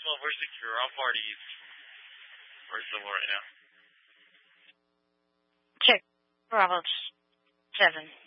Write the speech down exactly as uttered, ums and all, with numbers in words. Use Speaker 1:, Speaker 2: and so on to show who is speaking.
Speaker 1: Well, we're secure. How far to you? We're civil right now.
Speaker 2: Check. Bravo seven.